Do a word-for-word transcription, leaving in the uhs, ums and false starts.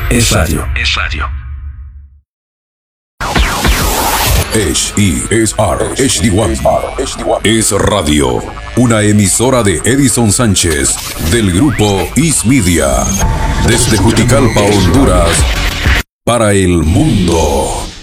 es radio. Es radio. H E S R H D uno es radio, una emisora de Edison Sánchez del grupo Is Media, desde Juticalpa, Honduras, para el mundo.